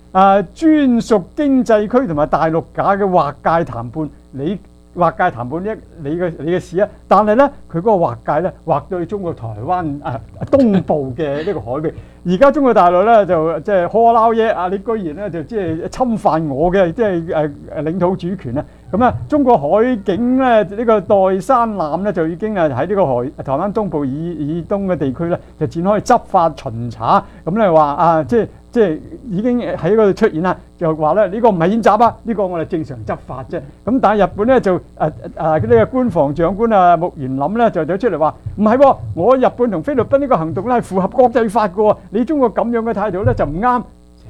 專屬經濟區同埋大陸架嘅劃界談判，你劃界談判你嘅事啊，但係咧佢嗰個劃界咧劃到去中國台灣東部嘅呢個海域。而家中國大陸咧就即係呵撈嘢你居然咧就即係侵犯我嘅即係領土主權啊！咁啊，中國海警咧呢個代山艦咧就已經喺呢個台灣東部以東嘅地區咧就展開執法巡查。咁咧話即係已經喺嗰度出現啦，就話咧呢個唔係演習啊，呢個我哋正常執法啫。咁但係日本咧就呢個官房長官木原稔咧就走出嚟話唔係喎，我日本同菲律賓呢個行動咧係符合國際法嘅喎，你中國咁樣嘅態度咧就唔啱。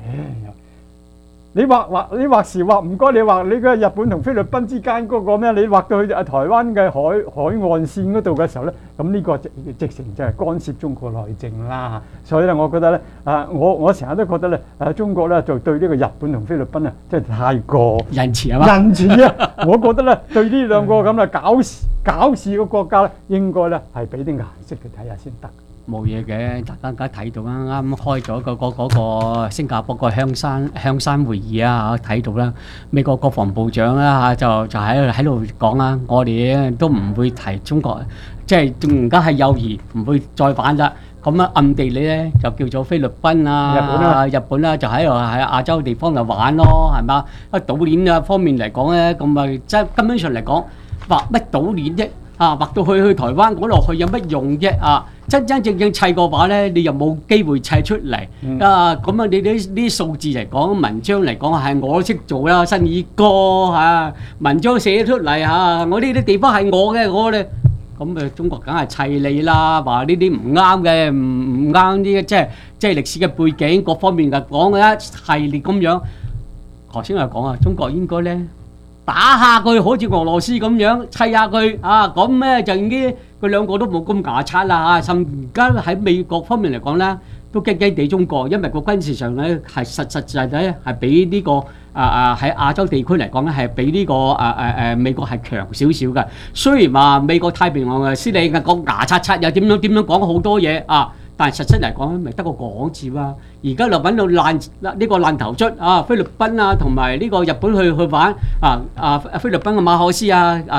你話時話唔該，你話你個日本同菲律賓之間嗰個咩？你劃到去台灣嘅海岸線嗰度嘅時候咧，咁呢個直情就係干涉中國內政啦。所以咧，我覺得咧我成日都覺得咧中國咧就對呢個日本同菲律賓真係太過仁慈係嘛？ 仁慈啊！我覺得咧對呢兩個咁嘅搞事嘅國家咧，應該咧係俾啲顏色佢睇下先得。 冇嘢嘅，大家睇到啦，啱開咗嗰個新加坡個香山會議啊，睇到啦，美國國防部長啦就喺度講啦，我哋都唔會提中國，即係而家係友誼，唔會再玩啦。咁暗地裏咧就叫做菲律賓日本啦，就喺度喺亞洲地方度玩咯，係嘛？島鏈方面嚟講咧，咁即係根本上嚟講畫乜島鏈啫？畫到去台灣嗰度去有乜用啫？真正砌個話咧，你又冇機會砌出嚟咁你啲數字嚟講，文章嚟講係我識做啦，新宇哥文章寫出嚟我呢啲地方係我嘅，我咧咁中國梗係砌你啦，話呢啲唔啱嘅，唔啱啲即係歷史嘅背景各方面嘅講嘅一系列咁樣。頭先我講中國應該咧打下佢，好似俄羅斯咁樣砌下佢咁咧就已經佢兩個都冇咁牙刷啦甚至而家喺美國方面嚟講咧，都驚驚地中國，因為個軍事上咧係實際咧係比呢個喺亞洲地區嚟講咧係比呢個美國係強少少嘅。雖然話美國太平洋司令講牙刷刷又點樣講好多嘢但係實質嚟講咧，咪得個講字啊！而家就揾到呢個爛頭卒菲律賓同埋呢個日本去玩菲律賓嘅馬可斯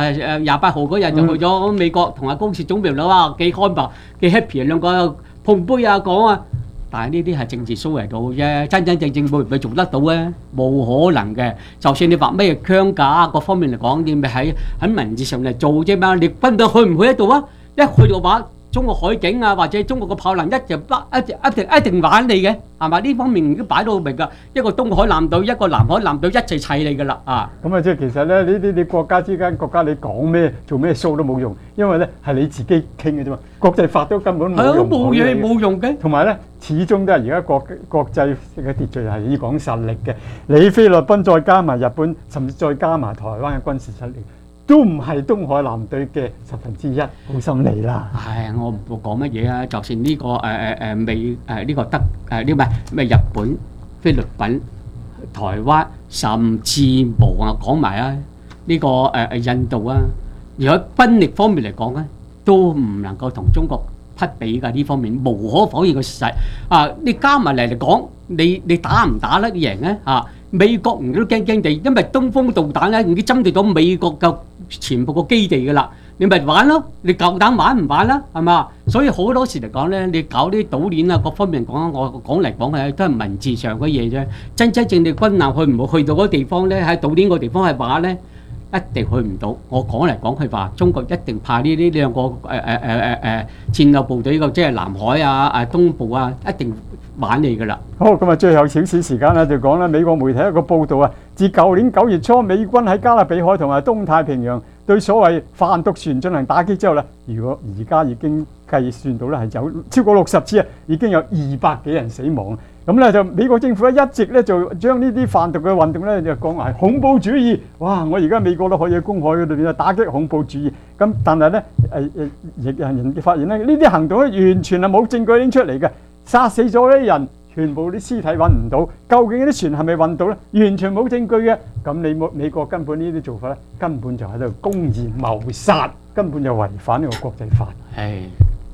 28號嗰日就去咗美國同高市總部啦，幾開白幾 happy 兩個碰杯講但係呢啲係政治 show 嚟到啫，真正會唔會做得到咧？冇可能嘅。就算你話咩槍架各方面嚟講，你咪喺文字上嚟做啫嘛。你軍隊去唔去得到啊？一去嘅話，中國海警或者中國嘅炮艦一定玩你嘅，係嘛？呢方面已經擺到明㗎。一個東海艦隊，一個南海艦隊一齊砌你㗎啦咁即係其實咧，呢啲你國家之間國家你講咩做咩 show 都冇用，因為咧係你自己傾嘅啫嘛。國際法都根本冇用， 冇用嘅。 同埋咧，始終都係而家國際嘅秩序係以講實力嘅。你菲律賓再加埋日本，甚至再加埋台灣嘅軍事實力，都唔係東海艦隊嘅1/10，好心理啦。 我唔講乜嘢啊！就算呢個呢個咩日本、菲律賓、台灣，甚至無講埋呢個印度如果軍力方面嚟講咧，都唔能夠同中國匹比㗎。呢方面無可否認嘅事實你加埋嚟講，你打唔打得贏咧美國唔都驚驚地，因為東風導彈咧已經針對到美國嘅全部個基地㗎啦，你咪玩咯，你夠膽玩唔玩啦？係嘛？所以好多時嚟講咧，你搞啲島鏈各方面講，我講嚟講去都係文字上嘅嘢啫。真正你軍艦去唔會去到嗰個地方咧？喺島鏈個地方係話咧，一定去唔到。我講嚟講去話，中國一定派呢兩個戰鬥部隊即係南海東部一定玩你㗎啦。 好，咁最後少少時間就講啦。美國媒體一個報道自舊年9月初，美軍喺加勒比海同埋東太平洋對所謂販毒船進行打擊之後如果而家已經計算到係有超過60次已經有200幾人死亡。咁就美國政府一直就將呢啲販毒嘅運動就講係恐怖主義。哇！我而家美國都可以喺公海嗰度打擊恐怖主義。咁但係人發現呢啲行動完全係冇證據拎出嚟嘅，殺死咗啲人，全部啲屍體揾唔到，究竟啲船係咪運到呢？完全冇證據嘅。咁美國根本呢啲做法根本就喺度公然謀殺，根本就違反呢個國際法。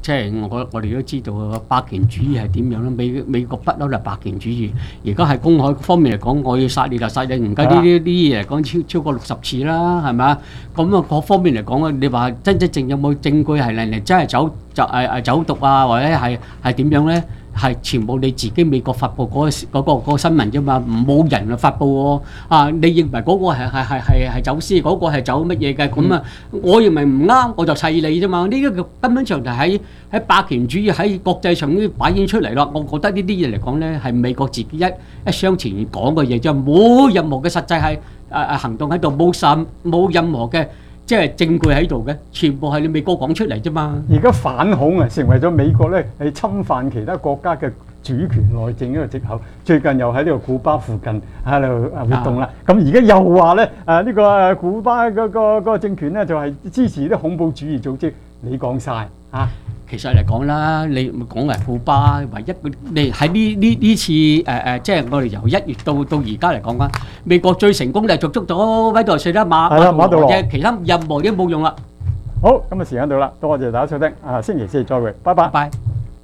即係我哋都知道霸權主義係點樣啦。美國不嬲就霸權主義，而家喺公海方面嚟講，我要殺你就殺你，唔計呢啲嘢嚟講超過60次啦，係咪啊？咁啊，各方面嚟講你話真正有冇證據係令人真係走毒啊，或者係點樣咧？係全部你自己美國發布嗰個新聞啫嘛，冇人啊發布喎。啊，你認為嗰個係走私，嗰個係走乜嘢嘅？咁啊，我認為唔啱，我就砌你啫嘛。呢個根本上就喺霸權主義喺國際上已經擺現出嚟啦。我覺得呢啲嘢嚟講咧，係美國自己一廂情願講嘅嘢啫，冇任何嘅實際係行動喺度，冇任何嘅。即係證據喺度嘅，全部係你美國講出嚟啫嘛。 而家反恐啊，成為咗美國咧係侵犯其他國家嘅主權內政一個藉口。最近又喺呢個古巴附近喺度活動啦。咁而家又話咧呢個古巴嗰個政權咧就係支持啲恐怖主義組織。你講晒啊？ 其實嚟講啦，你講係古巴唯一你喺呢次即係我哋由1月到而家嚟講啦，美國最成功就係捉咗委內瑞拉馬杜羅啫，其他任何嘢冇用啦。 好，今日時間到啦，多謝大家收聽，星期4再會，拜拜。 拜。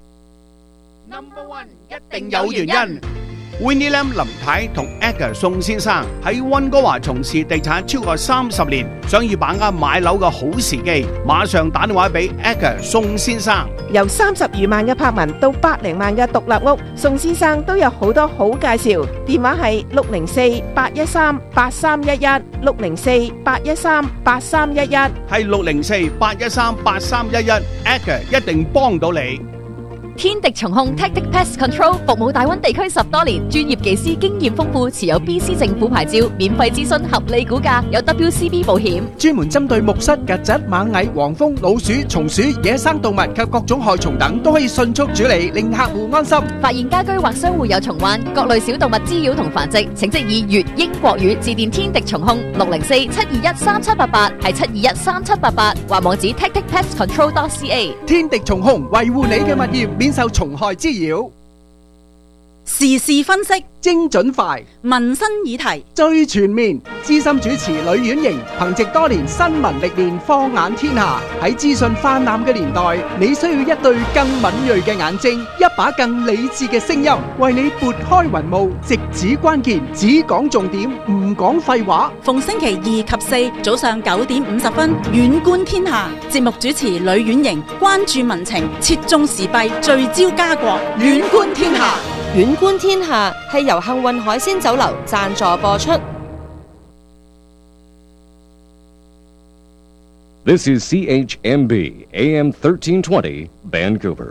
Number one 一定有原因。Winnie Lam 林太同 Edgar 宋先生喺溫哥華從事地產超過30年，想要把握買樓嘅好時機，馬上打電話俾 Edgar 宋先生。 由30餘萬嘅柏文到百零萬嘅獨立屋，宋先生都有好多好介紹。電話係604-813-8311 604-813-8311， 係604-813-8311 ，Edgar 一定幫到你。 天敵蟲控 Tactic Pest Control 服務大灣地區10多年，專業技師經驗豐富，持有 BC 政府牌照，免費諮詢，合理估價，有 WCB 保險， 專門針對木虱、曱甴、螞蟻、黃蜂、老鼠、松鼠、野生動物及各種害蟲等，都可以迅速處理，令客戶安心。 發現家居或商戶有蟲患、各類小動物滋擾同繁殖，請即以粵英國語致電天敵蟲控604-721-3788，係721-3788，或網址 tacticpestcontrol.ca。 天敵蟲控維護你嘅物業，免受蟲害滋擾。 時事分析， 精準快， 民生議題最全面。資深主持呂婉瑩憑藉多年新聞歷練，放眼天下。喺資訊泛濫嘅年代，你需要一對更敏銳嘅眼睛，一把更理智嘅聲音，為你撥開雲霧，直指關鍵，只講重點，唔講廢話。 逢星期2及4早上9點50分，遠觀天下。節目主持呂婉瑩關注民情，切中時弊，聚焦家國，遠觀天下。 遠觀天下係由幸運海鮮酒樓贊助播出。 This is CHMB AM 1320 Vancouver。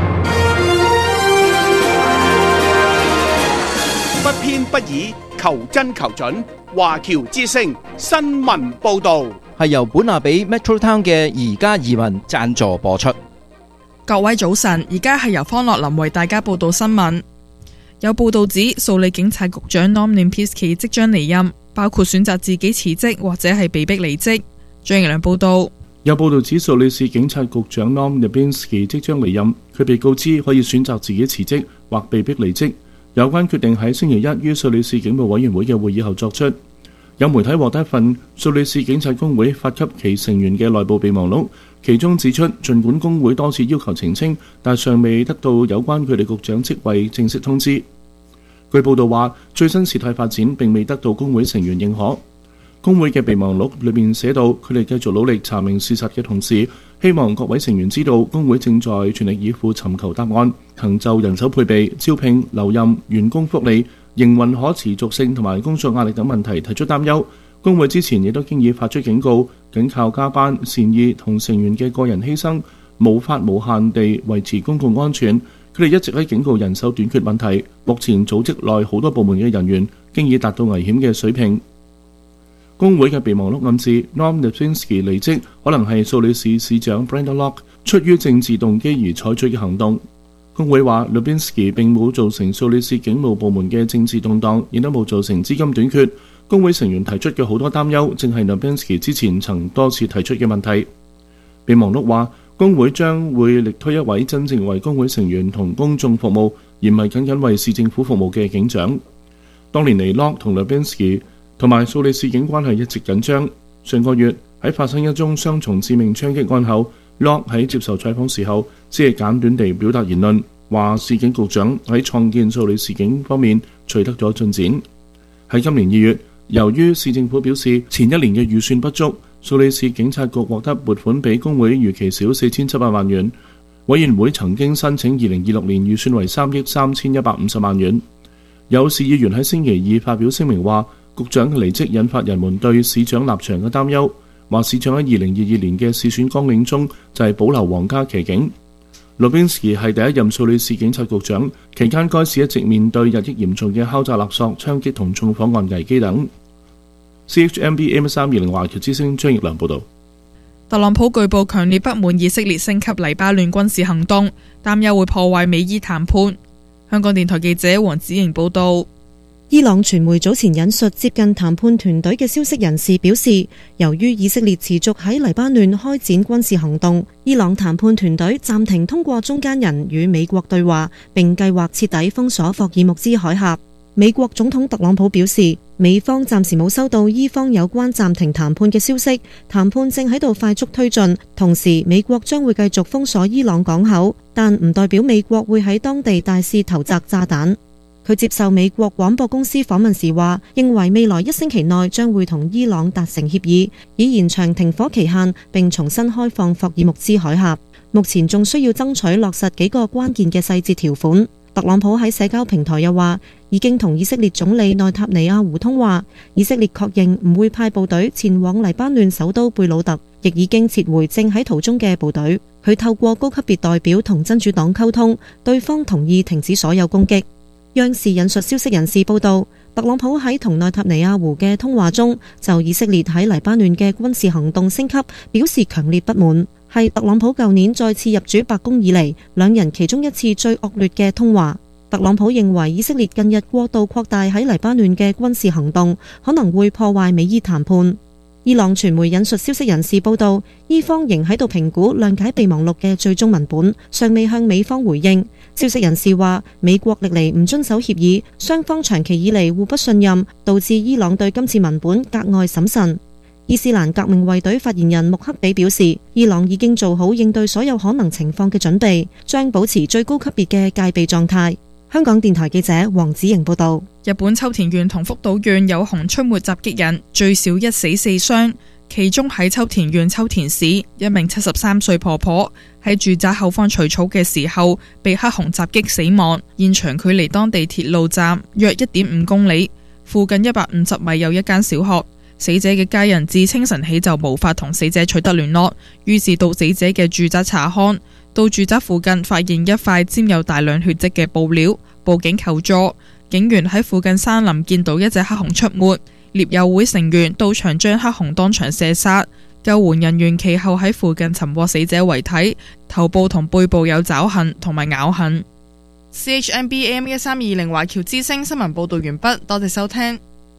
不偏不倚，求真求準。華僑之聲新聞報導係由本拿比 Metro Town 嘅宜家移民贊助播出。 各位早晨，而家係由方樂林為大家報道新聞。有報道指，素里警察局長 Norm Lipinski 即將離任，包括選擇自己辭職或者係被逼離職。張奕良報道。 有報道指，素里市警察局長 Norm Lipinski 即將離任，佢被告知可以選擇自己辭職或被逼離職。有關決定喺星期一於素里市警務委員會嘅會議後作出。有媒體獲得一份素里市警察工會發給其成員嘅內部備忘錄，其中指出，儘管工會多次要求澄清，但尚未得到有關佢哋局長職位正式通知。據報道話，最新事態發展並未得到工會成員認可。工會嘅備忘錄裏面寫到，佢哋繼續努力查明事實嘅同時，希望各位成員知道，工會正在全力以赴尋求答案，曾就人手配備、招聘、留任、員工福利、營運可持續性同埋工作壓力等問題提出擔憂。工會之前亦都經已發出警告，僅靠加班、善意同成員嘅個人犧牲，無法無限地維持公共安全。佢哋一直喺警告人手短缺問題。目前組織內好多部門嘅人員經已達到危險嘅水平。工會嘅備忘錄暗示 Norm Lipinski 離職可能係素里市市長 Brenda Locke 出於政治動機而採取嘅行動。工會話 Lipinski 並冇造成素里市警務部門嘅政治動盪，亦都冇造成資金短缺。工會成員提出嘅好多擔憂，正係 Lipinski 之前曾多次提出嘅問題。備忘錄話，工會將會力推一位真正為工會成員同公眾服務，而唔係僅僅為市政府服務嘅警長。多年嚟 Locke 同 Lipinski 同埋素里市警關係一直緊張。上個月喺發生一宗雙重致命槍擊案後 Locke 喺接受採訪時候，只係簡短地表達言論，話市警局長喺創建數理市警方面取得咗進展。喺今年2月，由於市政府表示前一年嘅預算不足，數理市警察局獲得撥款比工會預期少4700萬元。委員會曾經申請2026年預算為3億3150萬元。有市議員喺星期二發表聲明話，局長嘅離職引發人們對市長立場嘅擔憂，話市長喺2022年嘅市選綱領中就係保留皇家騎警。Lubinsky 係第一任數理市警察局長，期間該市一直面對日益嚴重嘅敲詐勒索、槍擊同縱火案危機等。CHMB AM320華僑之聲張奕良報導。 特朗普據報強烈不滿以色列升級黎巴嫩軍事行動，擔憂會破壞美伊談判。香港電台記者黃子瑩報導。 伊朗傳媒早前引述接近談判團隊嘅消息人士表示，由於以色列持續喺黎巴嫩開展軍事行動，伊朗談判團隊暫停通過中間人與美國對話，並計劃徹底封鎖霍爾木茲海峽。美國總統特朗普表示，美方暫時冇收到伊方有關暫停談判嘅消息，談判正喺度快速推進，同時美國將會繼續封鎖伊朗港口，但唔代表美國會喺當地大肆投擲炸彈。佢接受美國廣播公司訪問時話，認為未來1星期內將會同伊朗達成協議，以延長停火期限並重新開放霍爾木茲海峽。目前仲需要爭取落實幾個關鍵嘅細節條款。特朗普喺社交平台又話，已經同以色列總理內塔尼亞胡通話，以色列確認唔會派部隊前往黎巴嫩首都貝魯特，亦已經撤回正喺途中嘅部隊。佢透過高級別代表同真主黨溝通，對方同意停止所有攻擊。央視引述消息人士報道，特朗普喺同內塔尼亞胡嘅通話中，就以色列喺黎巴嫩嘅軍事行動升級表示強烈不滿，係特朗普舊年再次入主白宮以嚟，兩人其中一次最惡劣嘅通話。特朗普認為以色列近日過度擴大喺黎巴嫩嘅軍事行動，可能會破壞美伊談判。伊朗傳媒引述消息人士報道，伊方仍喺度評估諒解備忘錄嘅最終文本，尚未向美方回應。消息人士話，美國歷嚟唔遵守協議，雙方長期以嚟互不信任，導致伊朗對今次文本格外審慎。伊斯蘭革命衛隊發言人穆克比表示，伊朗已經做好應對所有可能情況嘅準備，將保持最高級別嘅戒備狀態。香港電台記者黃子瑩報道。 日本秋田縣同福島縣有熊出沒襲擊人，最少1死4傷。其中喺秋田縣秋田市，一名73歲婆婆喺住宅後方除草嘅時候被黑熊襲擊死亡，現場距離當地鐵路站約1.5公里，附近150米有一間小學。死者嘅家人自清晨起就無法同死者取得聯絡，於是到死者嘅住宅查看，到住宅附近發現一塊沾有大量血跡嘅布料，報警求助。警員喺附近山林見到一隻黑熊出沒，獵友會成員到場將黑熊當場射殺。救援人員其後喺附近尋獲死者遺體，頭部同背部有爪痕同埋咬痕。CHMB AM1320華僑之聲新聞報道完畢，多謝收聽。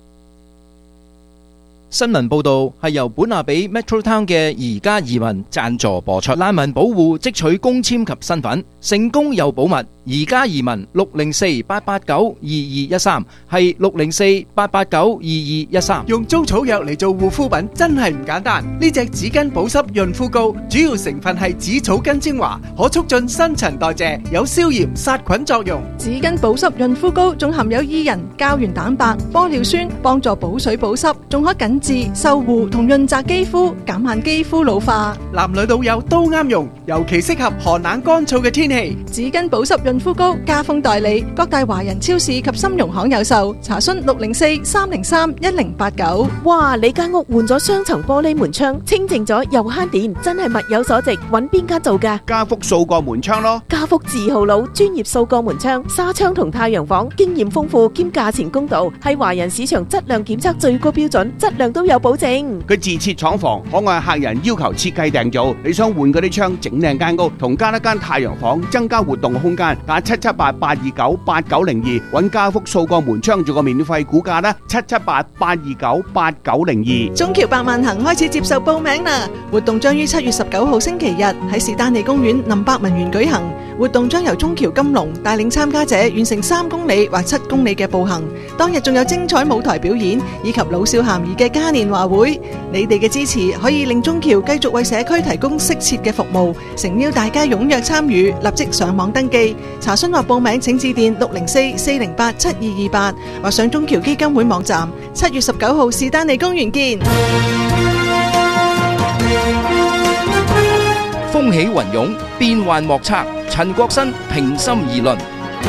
新聞報導係由本亞比 Metro Town 嘅宜家移民贊助播出。難民保護即取公簽及身份，成功又保密。宜家移民604-889-2213係604-889-2213。 用租草藥嚟做護膚品真係唔簡單。呢隻紙巾保濕潤膚膏主要成分係紫草根精華，可促進新陳代謝，有消炎殺菌作用。 紙巾保濕潤膚膏仲含有伊人、膠原蛋白、玻尿酸，幫助補水補濕，仲可緊緻、修護同潤澤肌膚，減慢肌膚老化。 男女老幼都啱用，尤其適合寒冷乾燥嘅天氣。 紙巾保濕潤膚膏家豐代理，各大華人超市及金融行有售。查詢604-303-1089。 哇！你間屋換咗雙層玻璃門窗，清淨咗又慳電，真係物有所值。揾邊間做㗎？ 家福數個門窗咯。 家福字號佬，專業數個門窗、紗窗同太陽房，經驗豐富兼價錢公道，係華人市場質量檢測最高標準，質量都有保證。 佢自設廠房，可按客人要求設計訂造。你想換嗰啲窗整靚間屋，同加一間太陽房，增加活動空間，打778-829-8902，揾家福數個門窗做個免費估價啦，778-829-8902。 中橋百萬行開始接受報名啦，活動將於7月19號星期日喺士丹利公園林百文園舉行。 活動將由中橋金龍帶領參加者完成3公里或7公里嘅步行。當日仲有精彩舞台表演以及老少咸宜嘅嘉年華會。你哋嘅支持可以令中橋繼續為社區提供適切嘅服務，誠邀大家踴躍參與，立即上網登記。查詢或報名請致電604-408-7228或上中橋基金會網站。7月19號士丹利公園見。 風起雲湧，變幻莫測。陳國新平心而論。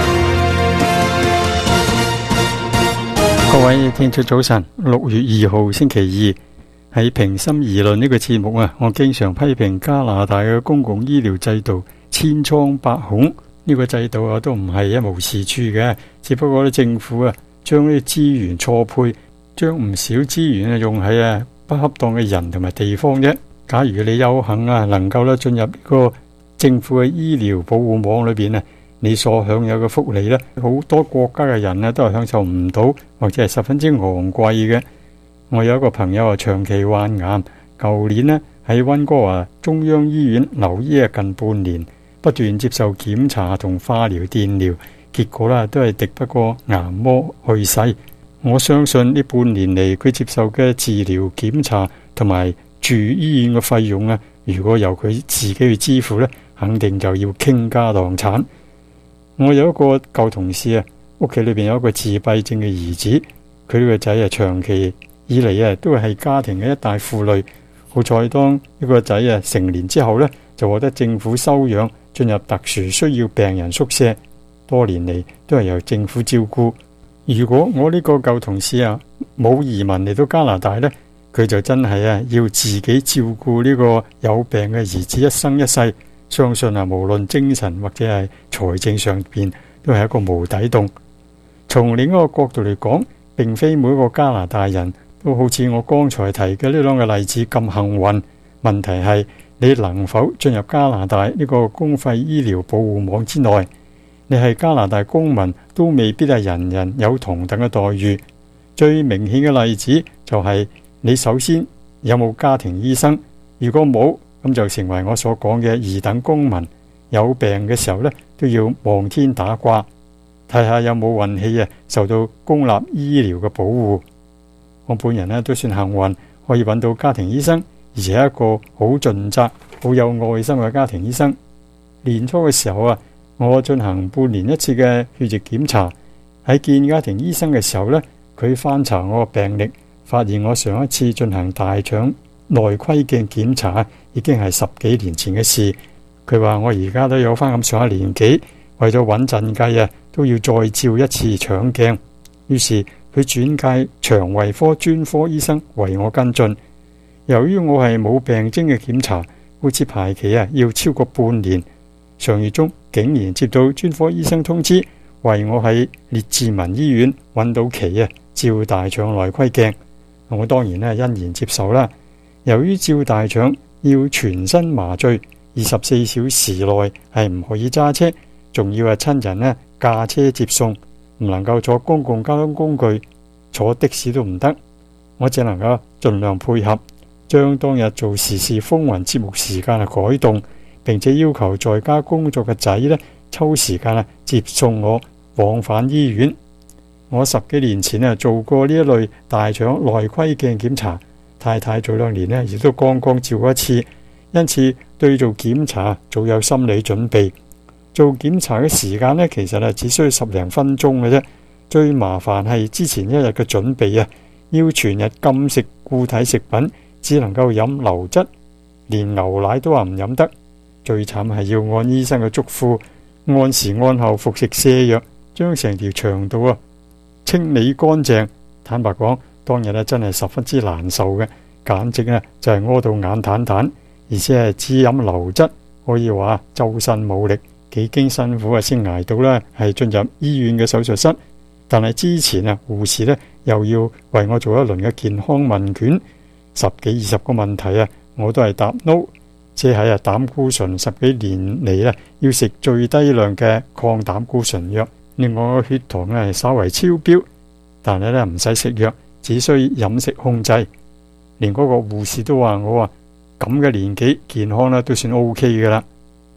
各位聽眾早晨，6月2號星期二喺平心而論呢個節目啊，我經常批評加拿大嘅公共醫療制度千瘡百孔。呢個制度啊都唔係一無是處嘅，只不過咧政府啊將啲資源錯配，將唔少資源啊用喺不恰當嘅人同埋地方啫。假如你有幸啊能夠咧進入呢個政府嘅醫療保護網裏邊啊，你所享有嘅福利咧，好多國家嘅人咧都係享受唔到，或者係十分之昂貴嘅。我有一個朋友啊長期患癌，舊年咧喺溫哥華中央醫院留醫近半年，不斷接受檢查同化療、電療，結果咧都係敵不過癌魔去世。我相信呢半年嚟佢接受嘅治療、檢查同埋住醫院嘅費用啊，如果由佢自己去支付呢，肯定就要傾家蕩產。我有一個舊同事啊，屋企裏邊有一個自閉症嘅兒子，佢呢個仔啊長期以嚟啊都係家庭嘅一大負累。好彩當呢個仔啊成年之後呢，就獲得政府收養，進入特殊需要病人宿舍，多年嚟都係由政府照顧。如果我呢個舊同事啊冇移民嚟到加拿大呢，佢就真係要自己照顧呢個有病嘅兒子一生一世。相信無論精神或者係財政上邊都係一個無底洞。從另一個角度嚟講，並非每個加拿大人都好似我剛才提嘅呢兩個例子咁幸運。問題係你能否進入加拿大呢個公費醫療保護網之內？你係加拿大公民都未必係人人有同等嘅待遇。最明顯嘅例子就係你首先有冇家庭醫生，如果冇，咁就成為我所講嘅二等公民。有病嘅時候呢，都要望天打卦，睇下有冇運氣受到公立醫療嘅保護。我本人都算幸運，可以揾到家庭醫生，而且一個好盡責、好有愛心嘅家庭醫生。年初嘅時候我進行半年一次嘅血液檢查，喺見家庭醫生嘅時候呢，佢翻查我個病歷，發現我上一次進行大腸內窺鏡檢查已經係10幾年前嘅事。佢話我而家都有翻咁上下年紀，為咗穩陣計都要再照一次腸鏡。於是佢轉介腸胃科專科醫生為我跟進。由於我係冇病徵嘅檢查，好似排期要超過半年。上月中竟然接到專科醫生通知，為我喺列治文醫院揾到期照大腸內窺鏡。我當然欣然接受啦。由於照大腸要全身麻醉，24小時內係唔可以揸車，仲要親人駕車接送，唔能夠坐公共交通工具，坐的士都唔得。我只能夠盡量配合，將當日做時事風雲節目時間改動，並且要求在家工作嘅仔抽時間接送我往返醫院。我10幾年前做過呢一類大腸內窺鏡檢查，太太早2年亦都剛剛照過一次，因此對做檢查早有心理準備。做檢查嘅時間其實只需要10零分鐘嘅啫。最麻煩係之前一日嘅準備要全日禁食固體食品，只能夠飲流質，連牛奶都話唔飲得。最慘係要按醫生嘅囑咐，按時按候服食瀉藥，將成條腸道清理乾淨。坦白講，當日真係十分之難受嘅，簡直就係屙到眼淡淡，而且係只飲流質，可以話周身冇力，幾經辛苦先捱到係進入醫院嘅手術室。但係之前護士又要為我做一輪嘅健康問卷，10幾20個問題我都係答 no。即係膽固醇10幾年嚟要食最低量嘅抗膽固醇藥，另外個血糖係稍為超標，但係唔使食藥，只需飲食控制。連嗰個護士都話我咁嘅年紀健康都算 OK 噶啦。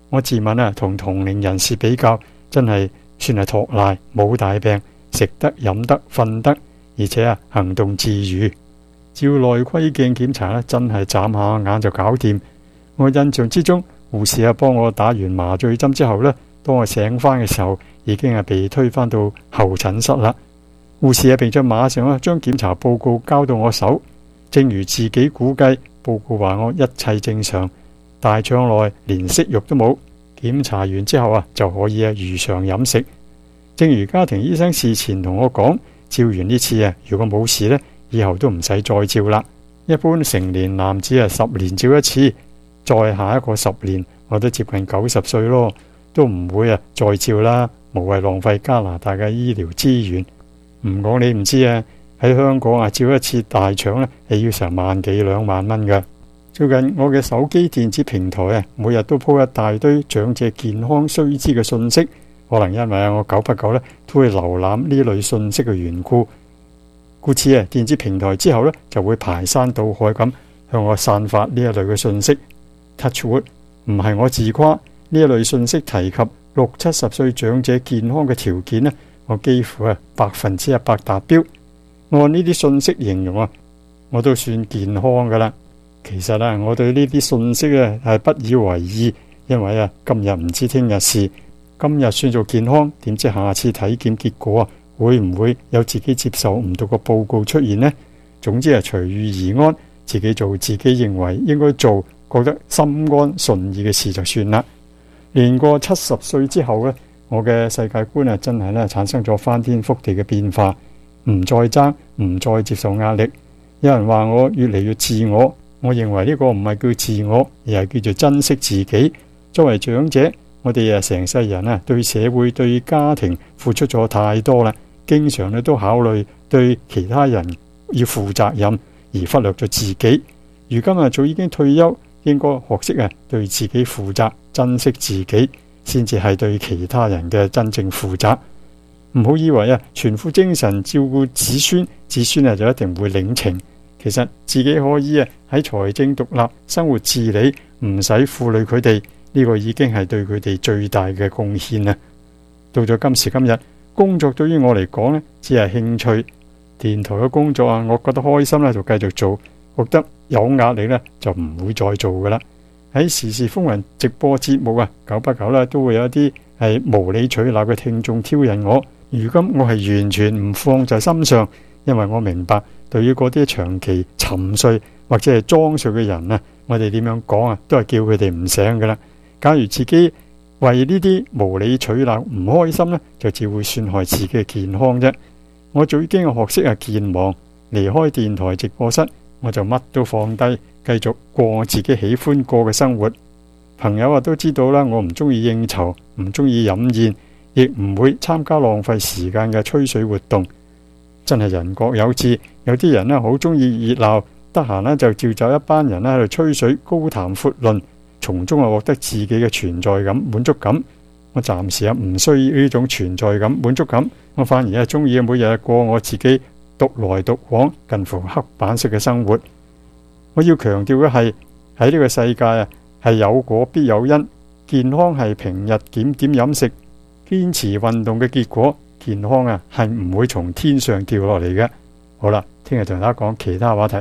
我自問啊，同同齡人士比較，真係算係托賴，冇大病，食得飲得瞓得，而且啊行動自如。照內窺鏡檢查咧，真係眨下眼就搞掂。我印象之中，護士啊幫我打完麻醉針之後呢，當我醒翻嘅時候，已經係被推返到候診室啦。護士啊並且馬上將檢查報告交到我手，正如自己估計，報告話我一切正常，大腸內連息肉都冇。檢查完之後啊，就可以如常飲食。正如家庭醫生事前同我講，照完呢次啊，如果冇事呢，以後都唔使再照啦。一般成年男子啊10年照一次，再下一個10年，我都接近90歲咯，都唔會再照啦，無謂浪費加拿大嘅醫療資源。唔講你唔知啊，喺香港照一次大腸係要成萬幾2萬蚊㗎。最近我嘅手機電子平台每日都鋪一大堆長者健康須知嘅信息，可能因為我久不久都會瀏覽呢類信息嘅緣故，故此電子平台之後就會排山倒海咁向我散發呢一類嘅信息。Touch wood， 唔係我自誇，呢一類信息提及60-70歲長者健康嘅條件我幾乎100%達標。按呢啲信息形容我都算健康噶啦。其實我對呢啲信息係不以為意，因為今日唔知聽日事，今日算做健康，點知下次體檢結果會唔會有自己接受唔到個報告出現呢？總之隨遇而安，自己做自己認為應該做，覺得心安順意嘅事就算啦。年過70歲之後呢，我嘅世界觀真係產生咗翻天覆地嘅變化，唔再爭，唔再接受壓力。有人話我越嚟越自我，我認為呢個唔係叫自我，而係叫做珍惜自己。作為長者，我哋成世人對社會對家庭付出咗太多啦，經常都考慮對其他人要負責任，而忽略咗自己。如今早已經退休，應該學識對自己負責，珍惜自己，先至係對其他人嘅真正負責。唔好以為全副精神照顧子孫，子孫就一定會領情。其實自己可以喺財政獨立、生活自理，唔使負累佢哋，呢個已經係對佢哋最大嘅貢獻啦。到咗今時今日，工作對於我嚟講只係興趣。電台嘅工作我覺得開心就繼續做，覺得有壓力就唔會再做噶啦。喺時事風雲直播節目久不久都會有一啲係無理取鬧嘅聽眾挑釁我。如今我係完全唔放在心上，因為我明白對於嗰啲長期沉睡或者係裝睡嘅人我哋點樣講都係叫佢哋唔醒噶啦。假如自己為呢啲無理取鬧唔開心就只會損害自己嘅健康啫。我早已經學識健忘，離開電台直播室，我就乜都放低，繼續過我自己喜歡過嘅生活。朋友都知道啦，我唔中意應酬，唔中意飲宴，亦唔會參加浪費時間嘅吹水活動。真係人各有志，有啲人好中意熱鬧，得閒就召集一班人喺度吹水，高談闊論，從中獲得自己嘅存在感、滿足感。我暫時唔需要呢種存在感、滿足感，我反而中意每日過我自己獨來獨往、近乎黑板式嘅生活。我要強調嘅係喺呢個世界係有果必有因，健康係平日檢點飲食、堅持運動嘅結果。健康係唔會從天上掉落嚟嘅。好啦，聽日同大家講其他話題。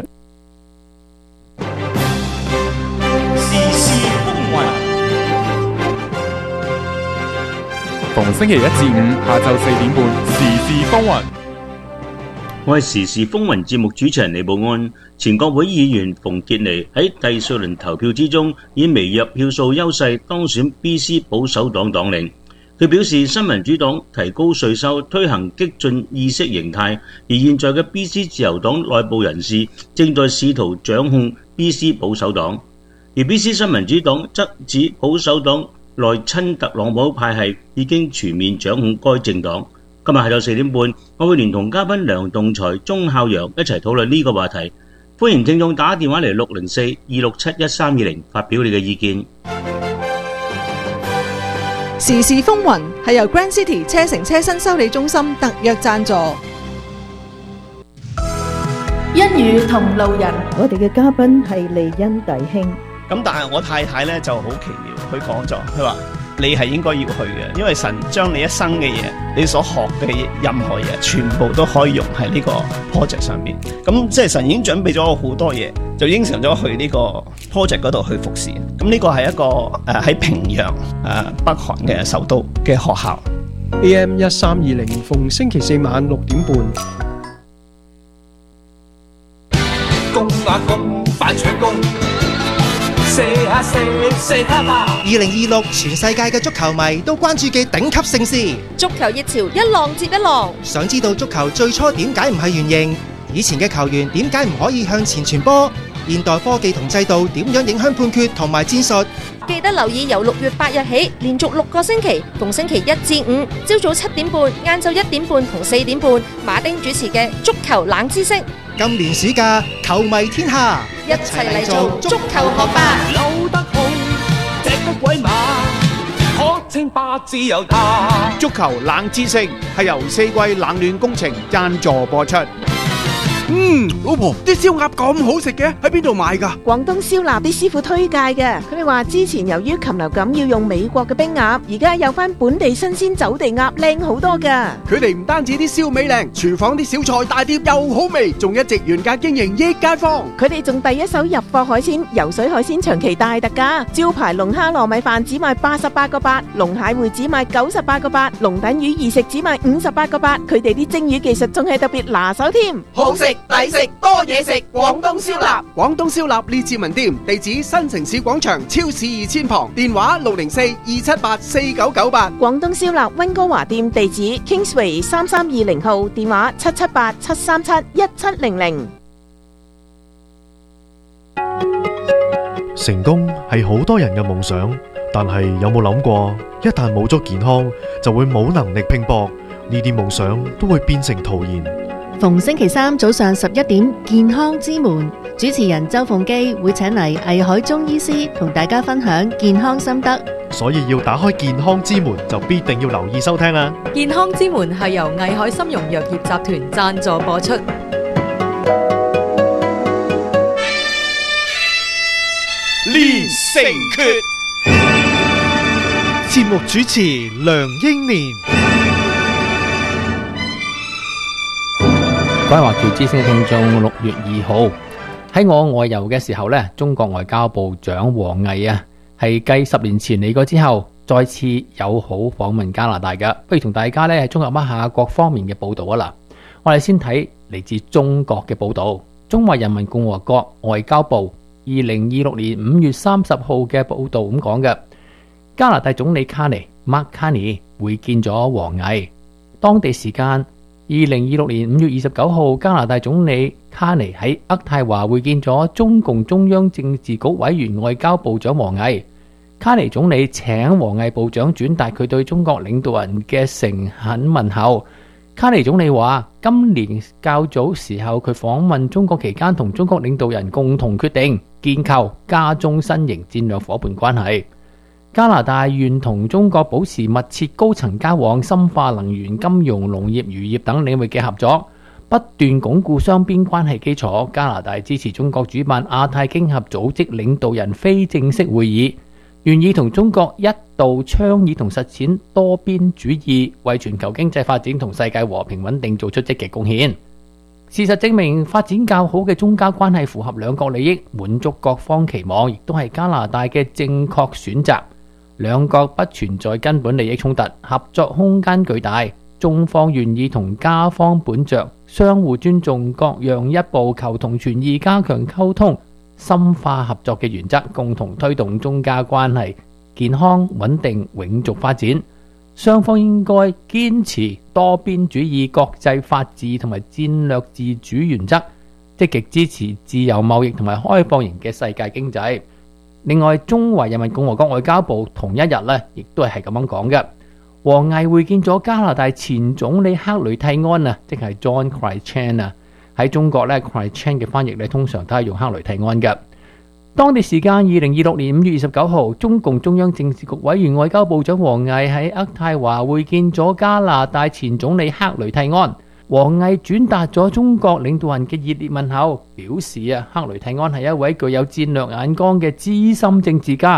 時事風雲，逢星期1至5下晝4點半，時事風雲。 我係時事風雲節目主持人李寶安。前國會議員馮傑尼喺第4輪投票之中，以微弱票數優勢當選 BC 保守黨黨領。佢表示，新民主黨提高稅收，推行激進意識形態，而現在嘅 BC 自由黨內部人士正在試圖掌控 BC 保守黨，而 BC 新民主黨則指保守黨內親特朗普派系已經全面掌控該政黨。今日下晝4點半，我會連同嘉賓梁棟才、鐘孝陽一齊討論呢個話題。歡迎聽眾打電話嚟604-267-1320發表你嘅意見。 時事風雲係由 Grand City 車城車身修理中心特約贊助。 一語同路人， 我哋嘅嘉賓係利恩弟兄。 咁但係我太太咧就好奇妙。 佢講咗，佢話你係應該要去嘅，因為神將你一生嘅嘢，你所學嘅任何嘢，全部都可以用喺呢個 project 上面。咁即係神已經準備咗我好多嘢，就應承咗去呢個 project 嗰度去服侍。咁呢個係一個喺平壤北韓嘅首都嘅學校。 AM 1320逢星期四晚6點半。 公啊公，飯搶公，射下射，射下吧。 2026全世界嘅足球迷都關注嘅頂級盛事， 足球熱潮一浪接一浪。 想知道足球最初點解唔係圓形？以前嘅球員點解唔可以向前傳波？現代科技同制度點樣影響判決同埋戰術？ 記得留意由6月8日起，連續6個星期，逢星期1至5，朝早7點半、晏晝1點半同4點半，馬丁主持嘅足球冷知識。 今年暑假，球迷天下， 一齊嚟做足球學霸。 扭得好，踢得鬼馬，可稱霸自由他。 足球冷知識係由四季冷暖工程贊助播出。 老婆，啲燒鴨咁好食嘅，喺邊度買㗎？ 廣東燒臘啲師傅推介嘅，佢哋話之前由於禽流感要用美國嘅冰鴨，而家有翻本地新鮮走地鴨靚好多㗎。 佢哋唔單止啲燒味靚，廚房啲小菜大碟又好味，仲一直原價經營益街坊。 佢哋仲第一手入貨海鮮，游水海鮮長期大特價，招牌龍蝦糯米飯只賣88個8，龍蟹會只賣98個8，龍躉魚二食只賣58個8。佢哋啲蒸魚技術仲係特別拿手添， 好食抵食多嘢食，廣東燒臘。廣東燒臘列治文店，地址新城市廣場超市2000旁，電話604-278-4998。 廣東燒臘溫哥華店地址 Kingsway 3320號，電話778-737-1700。 成功係好多人嘅夢想，但係有冇諗過，一旦冇咗健康，就會冇能力拼搏，呢啲夢想都會變成徒然。 逢星期三早上11點，健康之門主持人周鳳基會請嚟藝海中醫師同大家分享健康心得， 所以要打開健康之門，就必定要留意收聽啦。 健康之門係由藝海參茸藥業集團贊助播出。 練成訣，節目主持梁英年。 各位華僑之聲嘅聽眾，6月2號喺我外遊嘅時候呢，中國外交部長王毅啊，係繼10年前嚟過之後，再次友好訪問加拿大嘅。不如同大家呢係綜合一下各方面嘅報道啊啦。我哋先睇嚟自中國嘅報道，中華人民共和國外交部2026年5月30號嘅報道咁講嘅，加拿大總理卡尼 Mark Carney 會見咗王毅，當地時間2026年5月29號，加拿大總理卡尼喺渥太華會見咗中共中央政治局委員外交部長王毅。卡尼總理請王毅部長轉達佢對中國領導人嘅誠懇問候。卡尼總理話，今年較早時候佢訪問中國期間，同中國領導人共同決定建構加中新型戰略夥伴關係。加拿大願同中國保持密切高層交往，深化能源、金融、農業、漁業等領域嘅合作，不斷鞏固雙邊關係基礎。加拿大支持中國主辦亞太經合組織領導人非正式會議，願意同中國一道倡議同實踐多邊主義，為全球經濟發展同世界和平穩定做出積極貢獻。事實證明，發展較好嘅中加關係符合兩國利益，滿足各方期望，亦都係加拿大嘅正確選擇。兩國不存在根本利益衝突，合作空間巨大。中方願意同加方本着相互尊重、各讓一步、求同存異、加強溝通、深化合作嘅原則，共同推動中加關係健康、穩定、永續發展。雙方應該堅持多邊主義、國際法治同埋戰略自主原則，積極支持自由貿易同埋開放型嘅世界經濟。另外，中華人民共和國外交部同一日呢，亦都係咁樣講嘅。王毅會見咗加拿大前總理克雷蒂安啊，即係 John Chrétien 啊。喺中國呢 Chrétien 嘅翻譯呢，通常都係用克雷蒂安嘅。當地時間2026年5月29號，中共中央政治局委員外交部長王毅喺渥太華會見咗加拿大前總理克雷蒂安。王毅轉達咗中國領導人嘅熱烈問候，表示克雷蒂安係一位具有戰略眼光嘅資深政治家，亦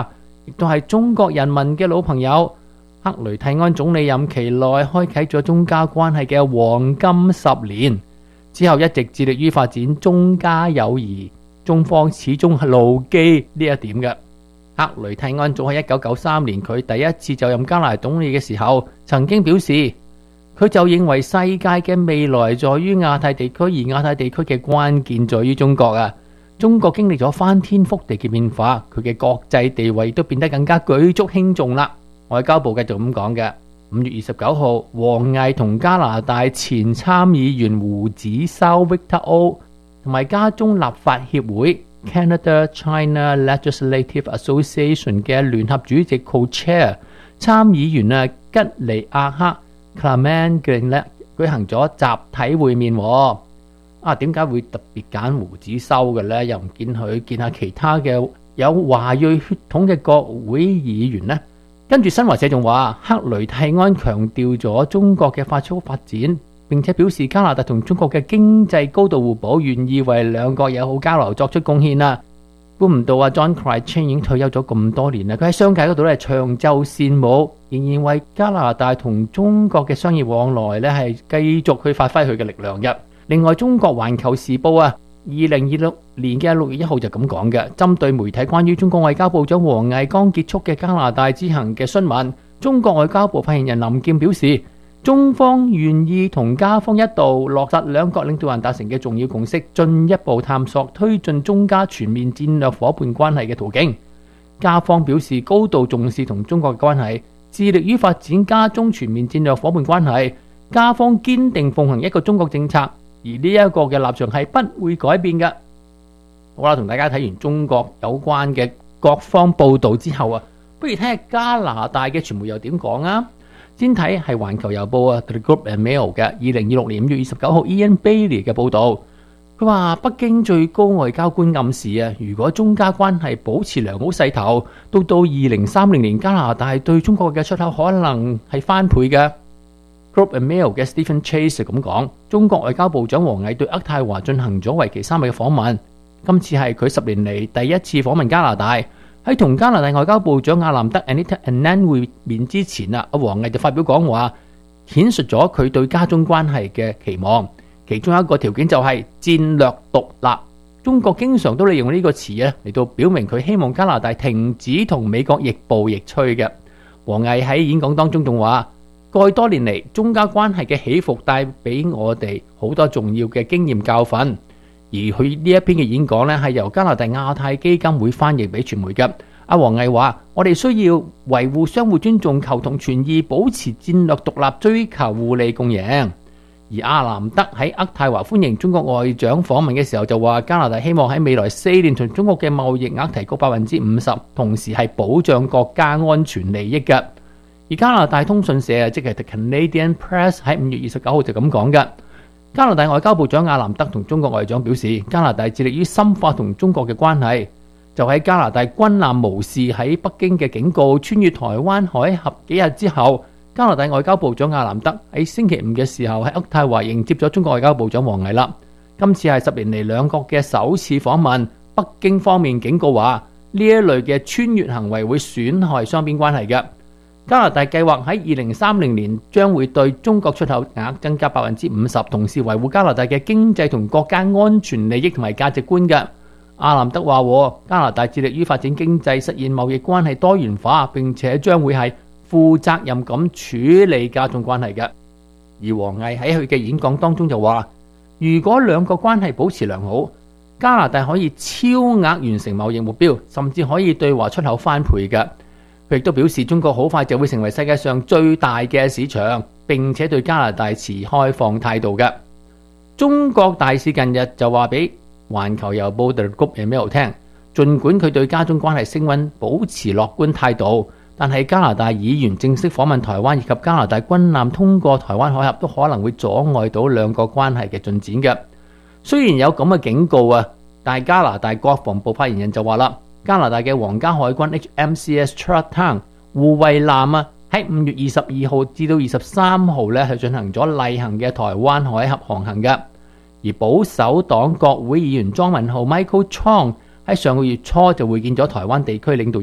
亦都係中國人民嘅老朋友。克雷蒂安總理任期內開啟咗中加關係嘅黃金10年，之後一直致力於發展中加友誼，中方始終係牢記呢一點嘅。克雷蒂安早喺1993年佢第一次就任加拿大總理嘅時候，曾經表示，佢就認為世界嘅未來在於亞太地區，而亞太地區嘅關鍵在於中國啊！中國經歷咗翻天覆地嘅變化，佢嘅國際地位都變得更加舉足輕重啦。外交部繼續咁講嘅。5月29號，王毅同加拿大前參議員胡子修 Victor O 同埋加中立法協會 Canada China Legislative Association 嘅聯合主席 Co-Chair 參議員吉尼亞克 Clement 舉行咗集體會面。點解會特別揀胡子修嘅呢？又唔見佢見下其他嘅有華裔血統嘅國會議員呢？跟住新華社仲話，克雷蒂安強調咗中國嘅快速發展，並且表示加拿大同中國嘅經濟高度互補，願意為兩國友好交流作出貢獻啦。估唔到John Chrétien已經退休咗咁多年啦，佢喺商界嗰度咧長袖善舞，仍然為加拿大同中國嘅商業往來咧係繼續去發揮佢嘅力量嘅。另外，中國環球時報2026年嘅6月1號就咁講嘅，針對媒體關於中國外交部長王毅剛結束嘅加拿大之行嘅詢問，中國外交部發言人林劍表示，中方願意同加方一道落實兩國領導人達成嘅重要共識，進一步探索推進中加全面戰略伙伴關係嘅途徑。加方表示高度重視同中國嘅關係，致力於發展加中全面戰略伙伴關係。加方堅定奉行一個中國政策。而呢一個嘅立場係不會改變嘅。好啦，同大家睇完中國有關嘅各方報導之後不如睇下加拿大嘅傳媒又點講啊？先睇係環球郵報The Globe and Mail 嘅2026年5月29號 Ian Bailey 嘅報導，佢話北京最高外交官暗示如果中加關係保持良好勢頭，到2030年加拿大對中國嘅出口可能係翻倍嘅。Globe and Mail 嘅 Stephen Chase 咁講，中國外交部長王毅對渥太華進行咗為期3日嘅訪問，今次係佢10年嚟第一次訪問加拿大。喺同加拿大外交部長阿南德 Anita Anand 會面之前阿王毅就發表講話，顯述咗佢對加中關係嘅期望，其中一個條件就係戰略獨立。中國經常都利用呢個詞嚟到表明佢希望加拿大停止同美國亦步亦趨嘅。王毅喺演講當中仲話，過去多年嚟，中加關係嘅起伏帶俾我哋好多重要嘅經驗教訓。而佢呢一篇嘅演講係由加拿大亞太基金會翻譯俾傳媒嘅。阿王毅話：我哋需要維護相互尊重、求同存異，保持戰略獨立，追求互利共贏。而阿南德喺渥太華歡迎中國外長訪問嘅時候就話，加拿大希望喺未來4年同中國嘅貿易額提高50%，同時係保障國家安全利益嘅。而加拿大通訊社即係 The Canadian Press 喺5月29號就咁講嘅。加拿大外交部長阿南德同中國外長表示，加拿大致力於深化同中國嘅關係。就喺加拿大軍艦無視喺北京嘅警告，穿越台灣海峽幾日之後，加拿大外交部長阿南德喺星期5嘅時候喺渥太華迎接咗中國外交部長王毅啦。今次係10年嚟兩國嘅首次訪問，北京方面警告話呢一類嘅穿越行為會損害雙邊關係嘅。加拿大計劃喺2030年將會對中國出口額增加50%，同時維護加拿大嘅經濟同國家安全利益同埋價值觀嘅。阿南德話：加拿大致力於發展經濟，實現貿易關係多元化，並且將會係負責任咁處理加中關係嘅。而王毅喺佢嘅演講當中就話：如果兩國關係保持良好，加拿大可以超額完成貿易目標，甚至可以對華出口翻倍嘅。佢亦都表示，中國好快就會成為世界上最大嘅市場，並且對加拿大持開放態度嘅。中國大使近日就話俾環球郵報 The Globe and Mail 聽，儘管佢對加中關係升溫保持樂觀態度，但係加拿大議員正式訪問台灣以及加拿大軍艦通過台灣海峽都可能會阻礙到兩國關係嘅進展嘅。雖然有咁嘅警告但係加拿大國防部發言人就話啦，加拿大嘅皇家海軍 HMCS Charlottetown 護衛艦喺5月22號至到23號係進行咗例行嘅台灣海峽航行嘅。而保守黨國會議員莊文浩 Michael Chong 喺上個月初就會見咗台灣地區領導人，